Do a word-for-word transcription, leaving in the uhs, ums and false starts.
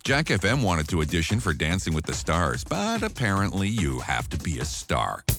Jack F M wanted to audition for Dancing with the Stars, but apparently you have to be a star.